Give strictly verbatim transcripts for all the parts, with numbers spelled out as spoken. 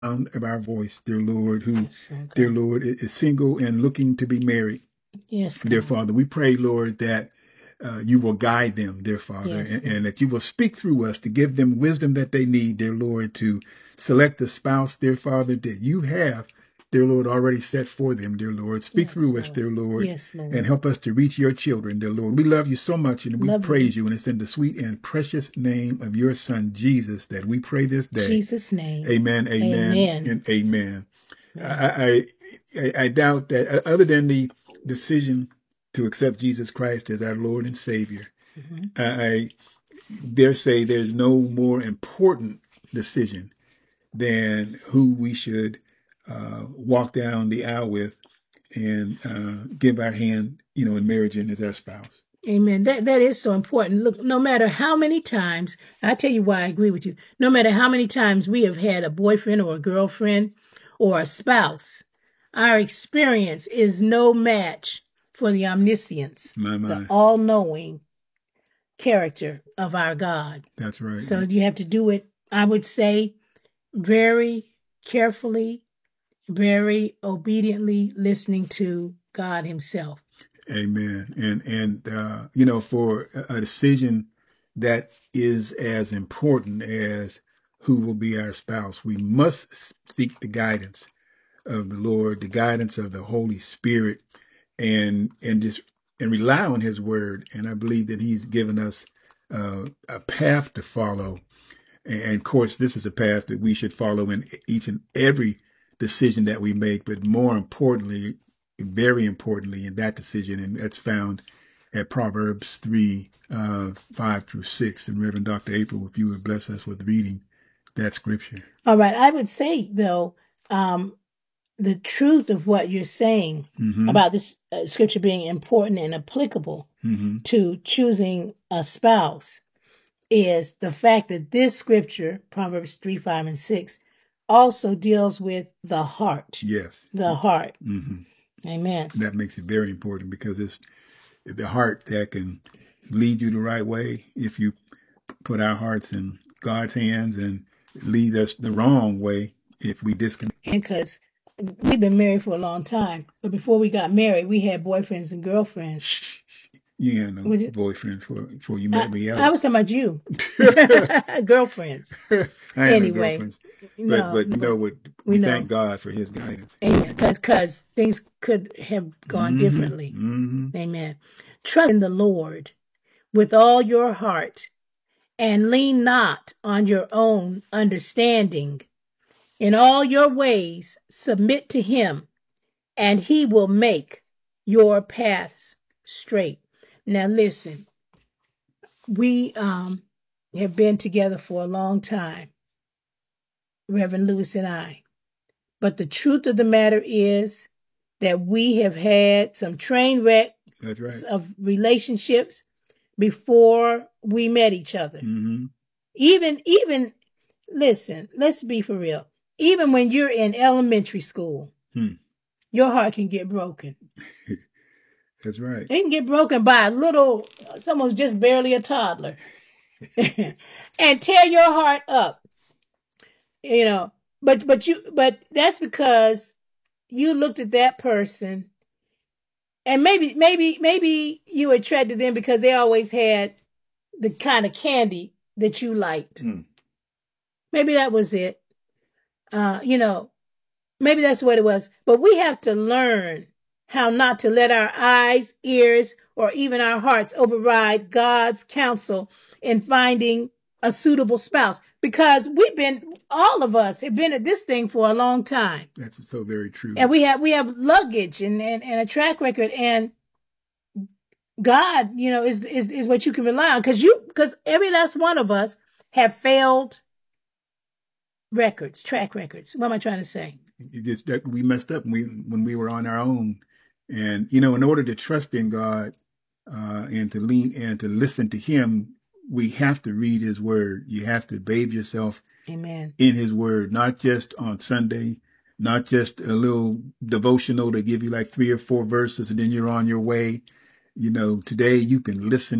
sound of our voice, dear Lord, who, yes, okay. dear Lord, is single and looking to be married. Yes, dear Father, we pray, Lord, that uh, you will guide them, dear Father, yes, and, and that you will speak through us to give them wisdom that they need, dear Lord, to select the spouse, dear Father, that you have, dear Lord, already set for them, dear Lord. Speak yes, through Lord. us, dear Lord, yes, Lord, and help us to reach your children, dear Lord. We love you so much, and we love praise you. you, and it's in the sweet and precious name of your Son, Jesus, that we pray this day. Jesus' name. Amen, amen, amen. and amen. I, I, I doubt that other than the decision to accept Jesus Christ as our Lord and Savior, mm-hmm. I dare say there's no more important decision than who we should uh, walk down the aisle with and uh, give our hand, you know, in marriage and as our spouse. Amen. That that is so important. Look, no matter how many times, I tell you why I agree with you. No matter how many times we have had a boyfriend or a girlfriend or a spouse, our experience is no match for the omniscience, my, my. the all-knowing character of our God. That's right. So you have to do it, I would say, very carefully, very obediently, listening to God himself. Amen. And, and uh, you know, for a decision that is as important as who will be our spouse, we must seek the guidance of the Lord, the guidance of the Holy Spirit, and and just and rely on his word. And I believe that he's given us uh, a path to follow. And of course, this is a path that we should follow in each and every decision that we make. But more importantly, very importantly, in that decision, and that's found at Proverbs three, uh, five through six. And Reverend Doctor April, if you would bless us with reading that scripture. All right. I would say, though, um, the truth of what you're saying mm-hmm. about this uh, scripture being important and applicable mm-hmm. to choosing a spouse is the fact that this scripture, Proverbs three, five, and six, also deals with the heart. Yes. The heart. Mm-hmm. Amen. That makes it very important because it's the heart that can lead you the right way if you put our hearts in God's hands, and lead us the wrong way if we disconnect. Because we've been married for a long time, but before we got married, we had boyfriends and girlfriends. You had no boyfriend for before you met I, me out. I was talking about you. Girlfriends. I anyway, no girlfriends. But, no, but you know what? We, we thank God for his guidance. Amen. Because things could have gone mm-hmm. differently. Mm-hmm. Amen. Trust in the Lord with all your heart and lean not on your own understanding. In all your ways, submit to him, and he will make your paths straight. Now, listen, we um, have been together for a long time, Reverend Lewis and I. But the truth of the matter is that we have had some train wrecks That's right. of relationships before we met each other. Mm-hmm. Even, even, listen, let's be for real. Even when you're in elementary school, hmm. your heart can get broken. That's right. It can get broken by a little, someone's just barely a toddler. And tear your heart up. You know, but, but you, but that's because you looked at that person and maybe, maybe, maybe you attracted them because they always had the kind of candy that you liked. Hmm. Maybe that was it. Uh, you know, maybe that's what it was. But we have to learn how not to let our eyes, ears, or even our hearts override God's counsel in finding a suitable spouse. Because we've been, all of us have been at this thing for a long time. That's so very true. And we have we have luggage and, and, and a track record. And God, you know, is is is what you can rely on. Because you, because every last one of us have failed records, track records. What am I trying to say? It just that we messed up when we, when we were on our own. And, you know, in order to trust in God uh, and to lean and to listen to him, we have to read his word. You have to bathe yourself Amen. in his word, not just on Sunday, not just a little devotional to give you like three or four verses and then you're on your way. You know, today you can listen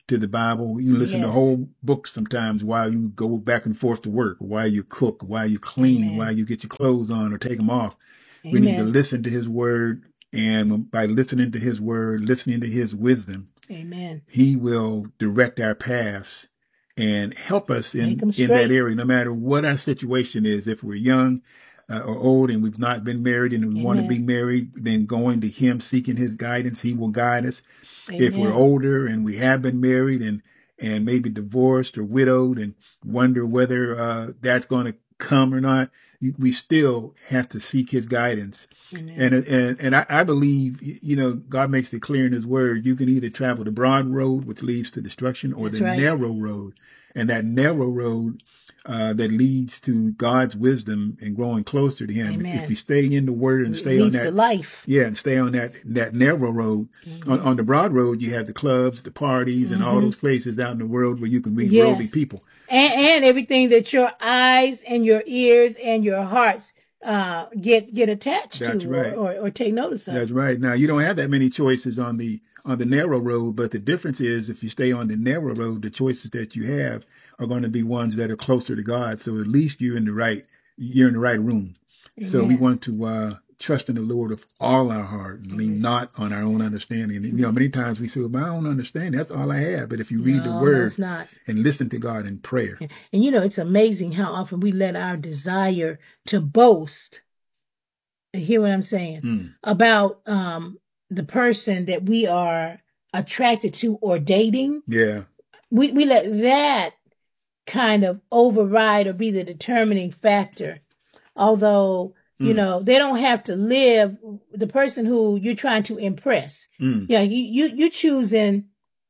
to the Bible. You listen Yes. to whole books sometimes while you go back and forth to work, while you cook, while you clean, Amen. while you get your clothes on or take them off. We need to Amen. listen to his word. And by listening to his word, listening to his wisdom, Amen. he will direct our paths and help us in, Make 'em in straight. that area, no matter what our situation is. If we're young uh, or old and we've not been married and we want to be Amen. married, then going to him, seeking his guidance, he will guide us. If we're Amen. older and we have been married and, and maybe divorced or widowed and wonder whether uh, that's going to come or not, we still have to seek his guidance. Amen. And and and I, I believe, you know, God makes it clear in his word, you can either travel the broad road, which leads to destruction, or That's the right. narrow road. And that narrow road uh, that leads to God's wisdom and growing closer to him. If, Amen. if you stay in the word and It stay on leads to that, life. yeah, and stay on that, that narrow road. Mm-hmm. On, on the broad road, you have the clubs, the parties, and all Mm-hmm. those places out in the world where you can meet Yes. worldly people. And, and everything that your eyes and your ears and your hearts uh, get get attached That's to right. or, or, or take notice of. That's right. Now, you don't have that many choices on the on the narrow road, but the difference is if you stay on the narrow road, the choices that you have are going to be ones that are closer to God. So at least you're in the right you're in the right room. Amen. So we want to uh, trust in the Lord with all our heart and lean not on our own understanding. You know, many times we say, well, my own understanding, that's all I have. But if you read No, the no, word it's not. and listen to God in prayer. And you know, it's amazing how often we let our desire to boast, you hear what I'm saying, Mm. about um, the person that we are attracted to or dating. Yeah. We, we let that kind of override or be the determining factor. Although, you Mm. know, they don't have to live the person who you're trying to impress. Mm. Yeah, you, you, you choosing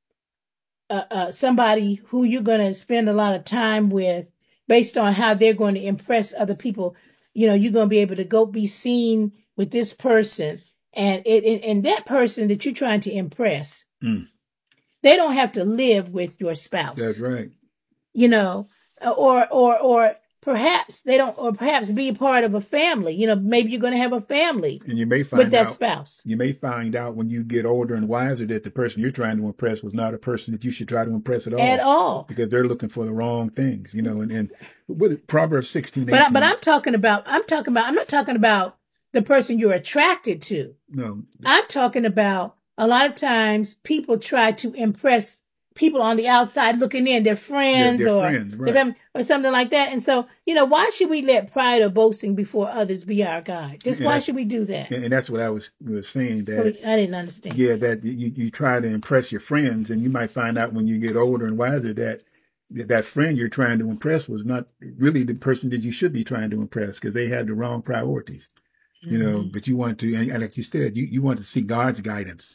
uh, uh, somebody who you're going to spend a lot of time with based on how they're going to impress other people. You know, you're going to be able to go be seen with this person, and it, and, and that person that you're trying to impress, Mm. they don't have to live with your spouse. That's right. You know, or or or perhaps they don't, or perhaps be a part of a family. You know, maybe you're going to have a family And you may find with that out, spouse. you may find out when you get older and wiser that the person you're trying to impress was not a person that you should try to impress at all. At all. Because they're looking for the wrong things, you know, and, and with Proverbs sixteen, But I, eighteen, but I'm talking about I'm talking about I'm not talking about the person you're attracted to. no, I'm talking about a lot of times people try to impress people on the outside looking in, their friends their or friends, their right. fam- or something like that. And so, you know, why should we let pride or boasting before others be our guide? Just And why that's- should we do that? and, and that's what I was, was saying that, I didn't understand. yeah, that you, you try to impress your friends and you might find out when you get older and wiser that that friend you're trying to impress was not really the person that you should be trying to impress because they had the wrong priorities, you know, Mm-hmm. but you want to, and like you said, you, you want to see God's guidance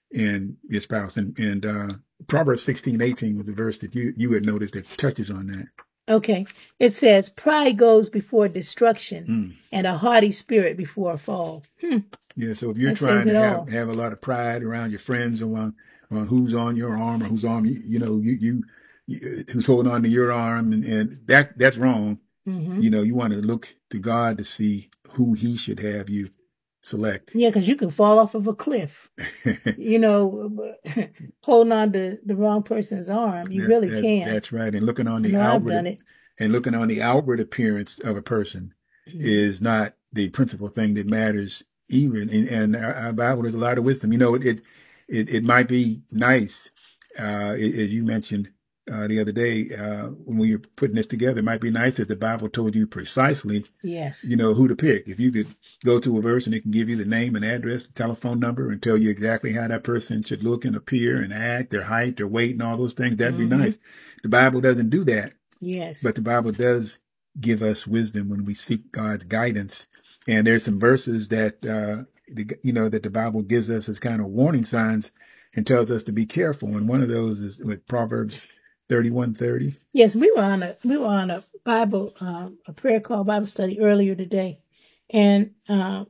in your spouse. And, and uh, Proverbs sixteen, eighteen was the verse that you, you had noticed that touches on that. Okay. It says, pride goes before destruction Mm. and a haughty spirit before a fall. Hmm. Yeah, so if you're That trying says to it all. have, have a lot of pride around your friends or on, on who's on your arm or who's on, you, you know, you, you, you who's holding on to your arm, and, and that that's wrong. Mm-hmm. You know, you want to look to God to see who he should have you select. Yeah, because you can fall off of a cliff, you know, holding on to the wrong person's arm. You That's- really that- can. That's right. And looking on I the know I've outward done it. and looking on the outward appearance of a person Mhm. is not the principal thing that matters. Even and, and our, our Bible has a lot of wisdom. You know, it it it, it might be nice, uh, as you mentioned uh, the other day uh, when we were putting this together. It might be nice if the Bible told you precisely, Yes. you know, who to pick. If you could go to a verse and it can give you the name and address, the telephone number, and tell you exactly how that person should look and appear and act, their height, their weight, and all those things, that'd Mhm. be nice. The Bible doesn't do that, Yes. but the Bible does give us wisdom when we seek God's guidance. And there's some verses that, uh, the, you know, that the Bible gives us as kind of warning signs and tells us to be careful. And one of those is with Proverbs thirty-one thirty. Yes, we were on a we were on a Bible um, a prayer call Bible study earlier today, and uh,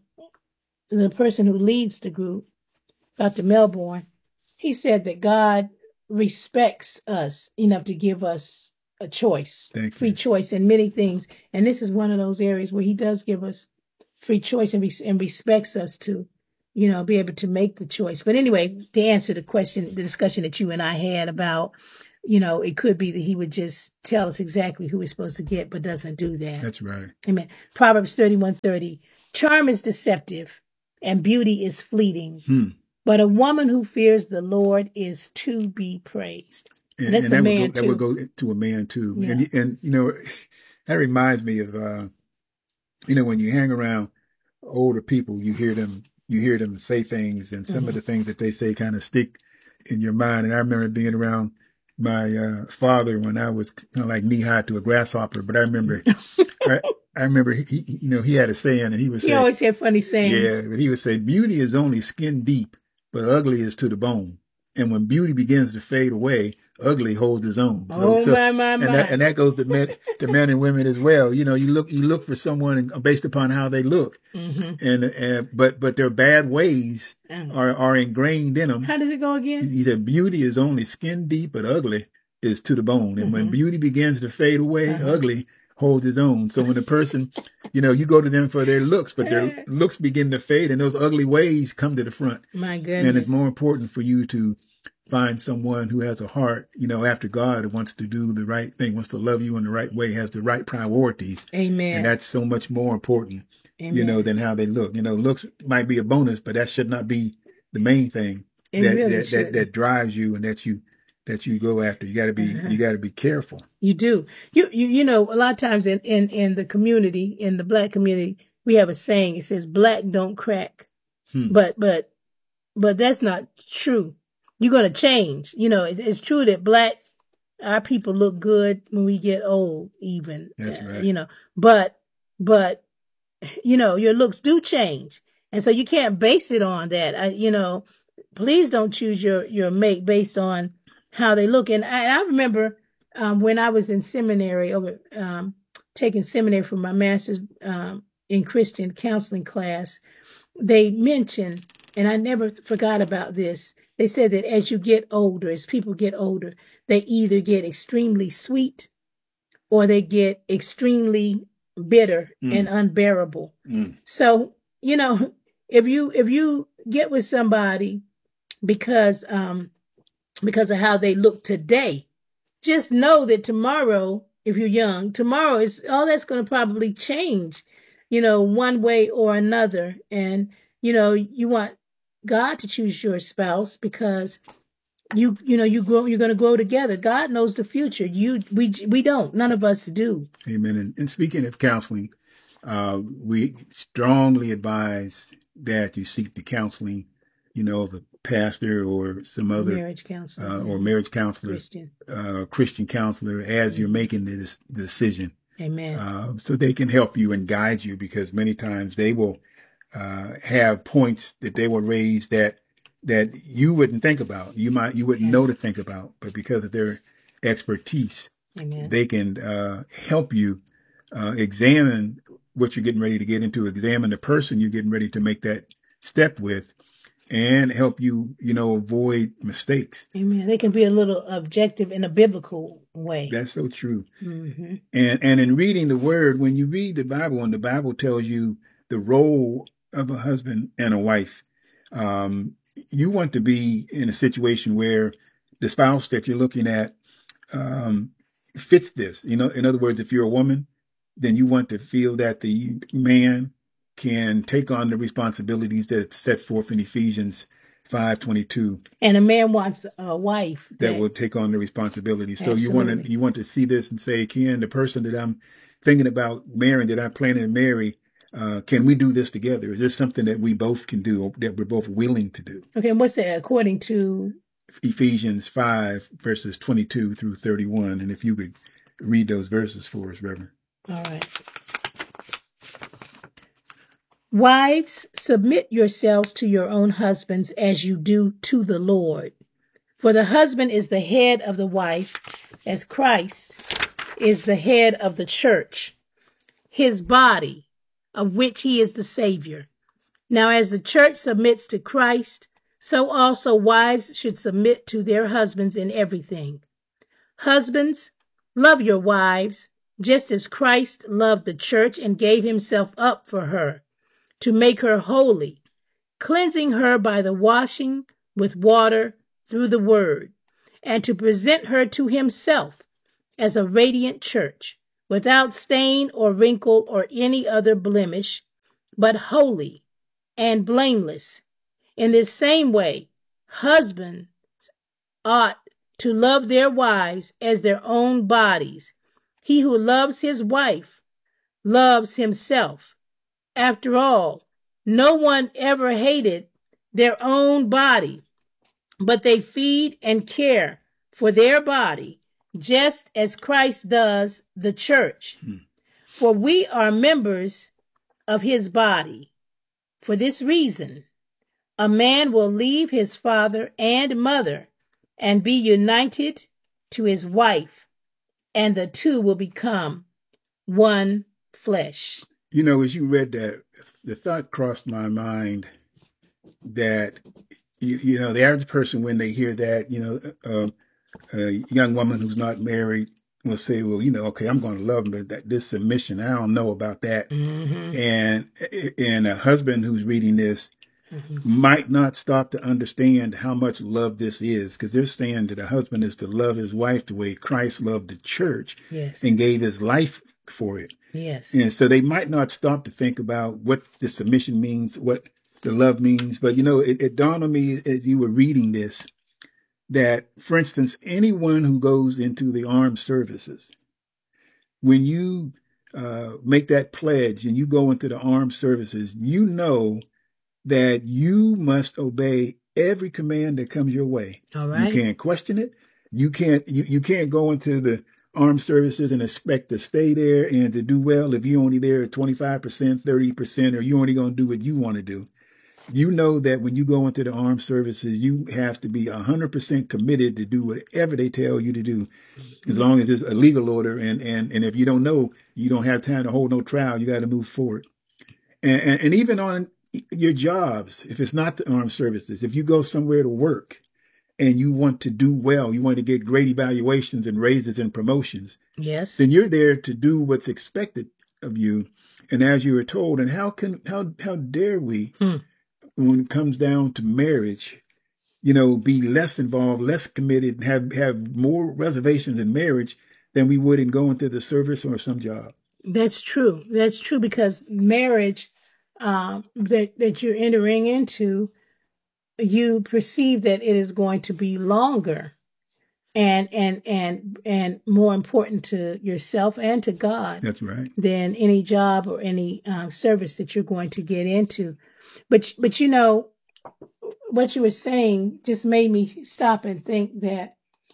the person who leads the group, Doctor Melbourne, he said that God respects us enough to give us a choice, Thank free you. choice in many things, and this is one of those areas where He does give us free choice and, res- and respects us to you know, be able to make the choice. But anyway, to answer the question, the discussion that you and I had about, you know, it could be that he would just tell us exactly who we're supposed to get, but doesn't do that. That's right. Amen. Proverbs thirty-one thirty. Charm is deceptive and beauty is fleeting, Hmm. but a woman who fears the Lord is to be praised. And, And that's and a that, man would go, that would go to a man too. Yeah. And, and, you know, that reminds me of, uh, you know, when you hang around older people, you hear them, you hear them say things, and some Mhm. of the things that they say kind of stick in your mind. And I remember being around my uh, father when I was kind of like knee high to a grasshopper. But I remember, I, I remember, he, he, you know, he had a saying, and he would He say, always had funny sayings. yeah, but he would say, beauty is only skin deep, but ugly is to the bone. And when beauty begins to fade away, ugly holds its own. So, Oh, so, my, my, and my. that, and that goes to men, to men and women as well. You know, you look, you look for someone based upon how they look, Mhm. and, and but, but their bad ways Mm. are, are ingrained in them. How does it go again? He said, beauty is only skin deep, but ugly is to the bone. And when Mhm. beauty begins to fade away, Uh-huh. ugly holds its own. So when a person, you know, you go to them for their looks, but their looks begin to fade, and those ugly ways come to the front. My goodness. And it's more important for you to find someone who has a heart, you know, after God, who wants to do the right thing, wants to love you in the right way, has the right priorities. Amen. And that's so much more important, Amen. you know, than how they look. You know, looks might be a bonus, but that should not be the main thing It that, really that, that, shouldn't. that drives you and that you, that you go after. You gotta be, Uh-huh. you gotta be careful. You do. You, you, you know, a lot of times in, in, in the community, in the black community, we have a saying. It says, black don't crack. Hmm. But, but, but that's not true. You're going to change. You know, it, it's true that black, our people look good when we get old, even. That's uh, right. You know, but, but, you know, your looks do change. And so you can't base it on that. I, you know, please don't choose your, your mate based on how they look. And I, I remember um, when I was in seminary, over um, taking seminary for my master's um, in Christian counseling class, they mentioned, and I never forgot about this, they said that as you get older, as people get older, they either get extremely sweet or they get extremely bitter Mm. and unbearable. Mm. So, you know, if you if you get with somebody because um because of how they look today, just know that tomorrow, if you're young, tomorrow is all that's going to probably change, you know, one way or another. And, you know, you want God to choose your spouse because you, you know, you grow, you're going to grow together. God knows the future. You, we, we don't, none of us do. Amen. And, and speaking of counseling, uh, we strongly advise that you seek the counseling, you know, of a pastor or some other Marriage counselor. uh, or marriage counselor, Christian. uh, Christian counselor, as you're making this decision, Amen. uh, so they can help you and guide you, because many times they will uh, have points that they will raise that that you wouldn't think about. You might you wouldn't Yeah. know to think about, but because of their expertise, Amen. they can uh, help you uh, examine what you're getting ready to get into, examine the person you're getting ready to make that step with, and help you, you know, avoid mistakes. Amen. They can be a little objective in a biblical way. That's so true. Mm-hmm. And and in reading the word, when you read the Bible, and the Bible tells you the role of a husband and a wife, um, you want to be in a situation where the spouse that you're looking at um, fits this. You know, in other words, if you're a woman, then you want to feel that the man can take on the responsibilities that's set forth in Ephesians five twenty-two. And a man wants a wife That will take on the responsibility. So you want to Absolutely. you want to see this and say, Ken, the person that I'm thinking about marrying, that I'm planning to marry, uh, can we do this together? Is this something that we both can do, or that we're both willing to do? Okay, and what's that according to? Ephesians five, verses twenty-two through thirty-one. And if you could read those verses for us, Reverend. All right. Wives, submit yourselves to your own husbands as you do to the Lord. For the husband is the head of the wife, as Christ is the head of the church, his body, of which he is the Savior. Now, as the church submits to Christ, so also wives should submit to their husbands in everything. Husbands, love your wives, just as Christ loved the church and gave himself up for her, to make her holy, cleansing her by the washing with water through the word, and to present her to himself as a radiant church, without stain or wrinkle or any other blemish, but holy and blameless. In this same way, husbands ought to love their wives as their own bodies. He who loves his wife loves himself. After all, no one ever hated their own body, but they feed and care for their body, just as Christ does the church. Hmm. For we are members of his body. For this reason, a man will leave his father and mother and be united to his wife, and the two will become one flesh. You know, as you read that, the thought crossed my mind that, you, you know, the average person, when they hear that, you know, uh, a young woman who's not married will say, well, you know, okay, I'm going to love him, but that, this submission, I don't know about that. Mm-hmm. And, and a husband who's reading this mm-hmm. might not stop to understand how much love this is, because they're saying that a husband is to love his wife the way Christ loved the church. Yes. And gave his life for it. Yes. And so they might not stop to think about what the submission means, what the love means. But, you know, it, it dawned on me as you were reading this that, for instance, anyone who goes into the armed services, when you uh, make that pledge and you go into the armed services, you know that you must obey every command that comes your way. All right. You can't question it. You can't, you, you can't go into the armed services and expect to stay there and to do well if you're only there at twenty-five percent, thirty percent, or you're only going to do what you want to do. You know that when you go into the armed services, you have to be one hundred percent committed to do whatever they tell you to do, as long as it's a legal order. And, and, and if you don't know, you don't have time to hold no trial. You got to move forward. And, and, and even on your jobs, if it's not the armed services, if you go somewhere to work and you want to do well, you want to get great evaluations and raises and promotions, yes, then you're there to do what's expected of you. And as you were told, and how can, how, how dare we, hmm. when it comes down to marriage, you know, be less involved, less committed, have, have more reservations in marriage than we would in going to the service or some job. That's true. That's true, because marriage, um, that, that you're entering into, you perceive that it is going to be longer and, and, and, and more important to yourself and to God. That's right. Than any job or any um, service that you're going to get into. But, but, you know, what you were saying just made me stop and think that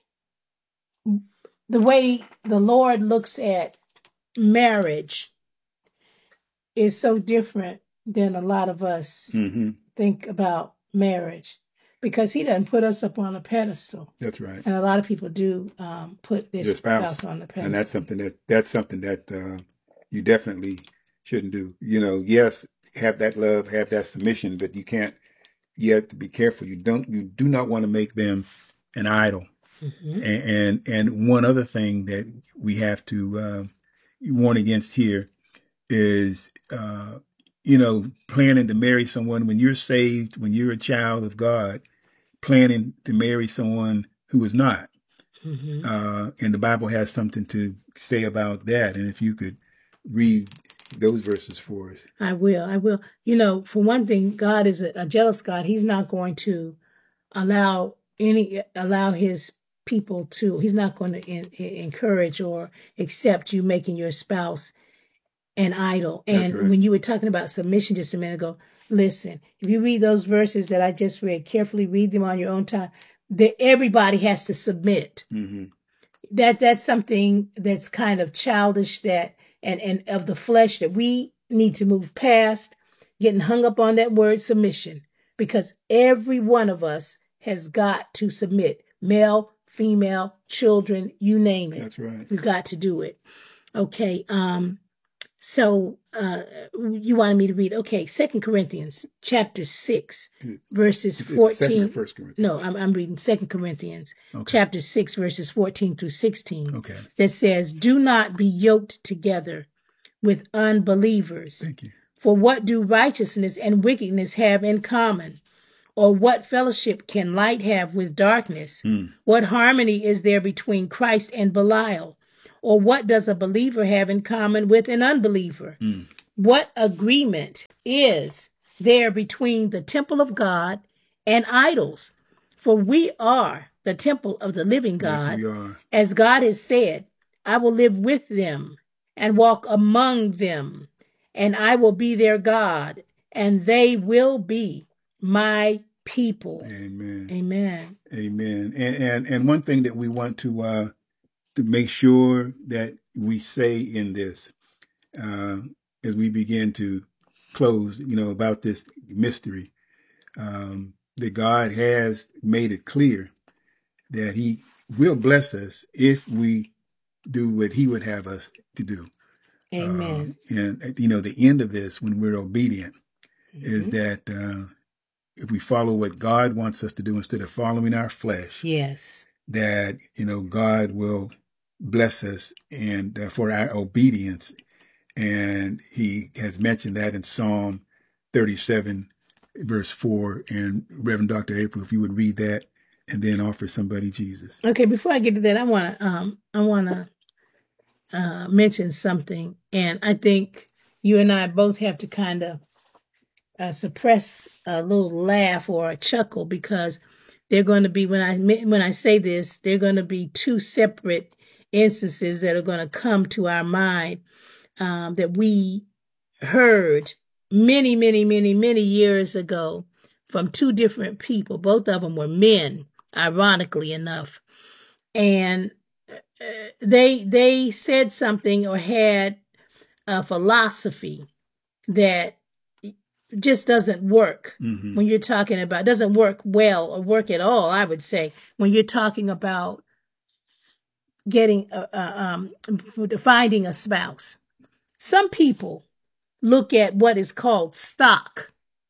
the way the Lord looks at marriage is so different than a lot of us mm-hmm. think about marriage, because he doesn't put us up on a pedestal. That's right. And a lot of people do um, put their spouse. spouse on the pedestal. And that's something that, that's something that uh, you definitely shouldn't do. You know, yes, have that love, have that submission, but you can't, you have to be careful. You don't, you do not want to make them an idol. Mm-hmm. And, and, and one other thing that we have to uh, warn against here is, uh, you know, planning to marry someone when you're saved, when you're a child of God, planning to marry someone who is not. Mm-hmm. Uh, and the Bible has something to say about that. And if you could read those verses for us. I will. I will. You know, for one thing, God is a, a jealous God. He's not going to allow any, allow his people to, he's not going to in, encourage or accept you making your spouse an idol. And right. When you were talking about submission just a minute ago, listen, if you read those verses that I just read, carefully read them on your own time, that everybody has to submit. Mm-hmm. That that's something that's kind of childish, that and, and of the flesh, that we need to move past, getting hung up on that word submission, because every one of us has got to submit. Male, female, children, you name it. That's right. We've got to do it. Okay. Um, So uh, you wanted me to read, okay, Second Corinthians chapter six, verses fourteen. First Corinthians? No, I'm, I'm reading Second Corinthians okay. chapter six, verses fourteen through sixteen. Okay. That says, do not be yoked together with unbelievers. Thank you. For what do righteousness and wickedness have in common? Or what fellowship can light have with darkness? Mm. What harmony is there between Christ and Belial? Or what does a believer have in common with an unbeliever? Mm. What agreement is there between the temple of God and idols? For we are the temple of the living God. Yes, we are. As God has said, I will live with them and walk among them, and I will be their God, and they will be my people. Amen. Amen. Amen. And and, and one thing that we want to uh, to make sure that we say in this, uh, as we begin to close, you know, about this mystery, um, that God has made it clear that he will bless us if we do what he would have us to do. Amen. Uh, and, you know, the end of this, when we're obedient, Mm-hmm. is that uh, if we follow what God wants us to do instead of following our flesh, Yes. that, you know, God will bless us and uh, for our obedience. And he has mentioned that in Psalm thirty-seven, verse four. And Reverend Doctor April, if you would read that and then offer somebody Jesus. Okay, before I get to that, I want to um I want to uh, mention something, and I think you and I both have to kind of uh, suppress a little laugh or a chuckle, because they're going to be, when I when I say this, they're going to be two separate instances that are going to come to our mind um, that we heard many, many, many, many years ago from two different people. Both of them were men, ironically enough, and they they said something or had a philosophy that just doesn't work Mm-hmm. when you're talking about, doesn't work well or work at all, I would say, when you're talking about getting, uh, uh, um, finding a spouse. Some people look at what is called stock,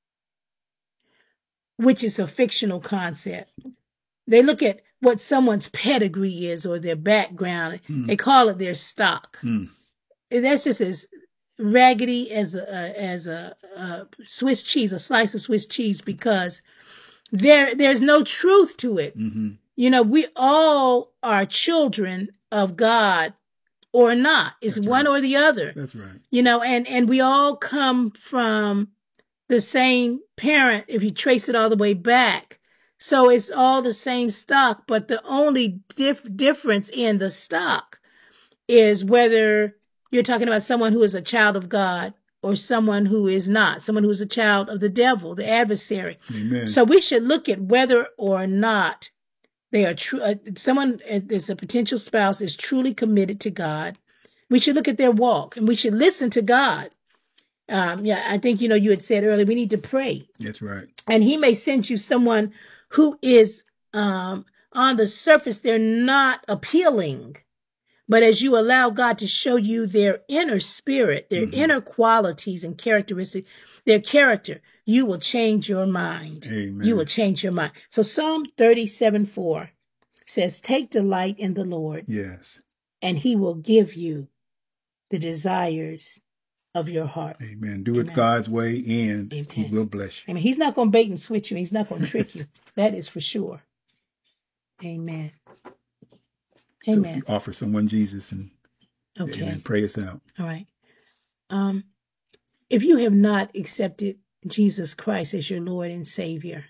which is a fictional concept. They look at what someone's pedigree is or their background. Mm. They call it their stock. Mm. And that's just as raggedy as a, as a, a Swiss cheese, a slice of Swiss cheese, because there there's no truth to it. Mm-hmm. You know, we all are children of God or not. It's That's one right. or the other. That's right. You know, and, and we all come from the same parent if you trace it all the way back. So it's all the same stock, but the only dif- difference in the stock is whether you're talking about someone who is a child of God or someone who is not, someone who is a child of the devil, the adversary. Amen. So we should look at whether or not they are true. Uh, someone is a potential spouse is truly committed to God. We should look at their walk, and we should listen to God. Um, yeah, I think, you know, you had said earlier, we need to pray. That's right. And he may send you someone who is, um, on the surface, they're not appealing. But as you allow God to show you their inner spirit, their mm-hmm. inner qualities and characteristics, their character, you will change your mind. Amen. You will change your mind. So Psalm thirty-seven four says, take delight in the Lord. Yes. And he will give you the desires of your heart. Amen. Do Amen. it God's way, and Amen. he will bless you. I mean, he's not going to bait and switch you. He's not going to trick you. That is for sure. Amen. Amen. So if you offer someone Jesus and, okay. and pray us out. All right. Um, if you have not accepted Jesus Christ as your Lord and Savior,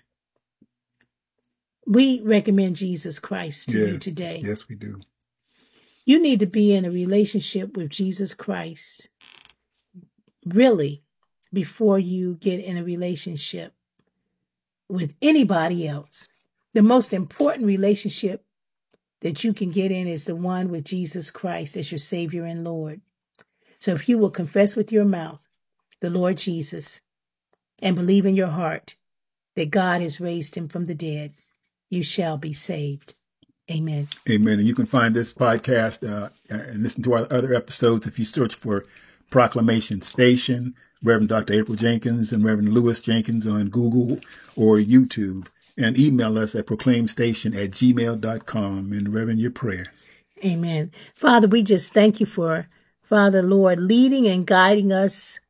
we recommend Jesus Christ to yes. you today. Yes, we do. You need to be in a relationship with Jesus Christ, really, before you get in a relationship with anybody else. The most important relationship that you can get in is the one with Jesus Christ as your Savior and Lord. So if you will confess with your mouth the Lord Jesus and believe in your heart that God has raised him from the dead, you shall be saved. Amen. Amen. And you can find this podcast uh, and listen to our other episodes if you search for Proclamation Station, Reverend Doctor April Jenkins and Reverend Lewis Jenkins on Google or YouTube. And email us at proclaimstation at gmail dot com. And Reverend, your prayer. Amen. Father, we just thank you for, Father, Lord, leading and guiding us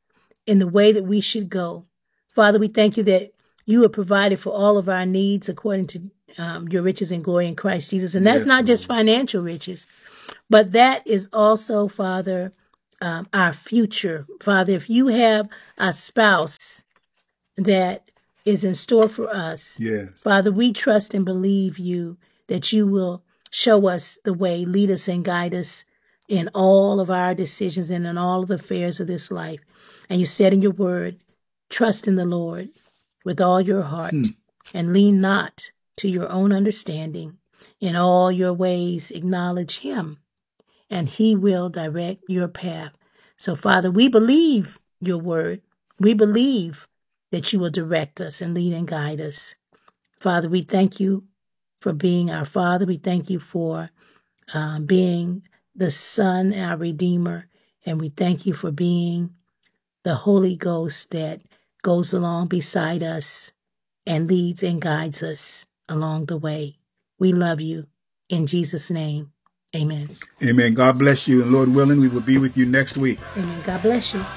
in the way that we should go. Father, we thank you that you have provided for all of our needs according to um, your riches and glory in Christ Jesus. And that's Yes, not just Lord. financial riches, but that is also, Father, um, our future. Father, if you have a spouse that is in store for us, Yes. Father, we trust and believe you that you will show us the way, lead us and guide us in all of our decisions and in all of the affairs of this life. And you said in your word, trust in the Lord with all your heart Hmm. and lean not to your own understanding. In all your ways, acknowledge him, and he will direct your path. So, Father, we believe your word. We believe that you will direct us and lead and guide us. Father, we thank you for being our Father. We thank you for um, being the Son, our Redeemer. And we thank you for being the Holy Ghost that goes along beside us and leads and guides us along the way. We love you. In Jesus' name, amen. Amen. God bless you. And Lord willing, we will be with you next week. Amen. God bless you.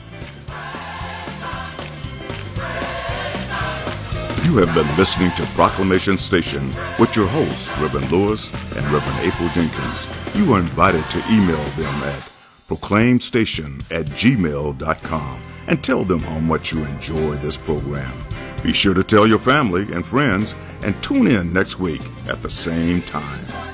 You have been listening to Proclamation Station with your hosts, Reverend Lewis and Reverend April Jenkins. You are invited to email them at proclaimstation at gmail dot com and tell them how much you enjoy this program. Be sure to tell your family and friends and tune in next week at the same time.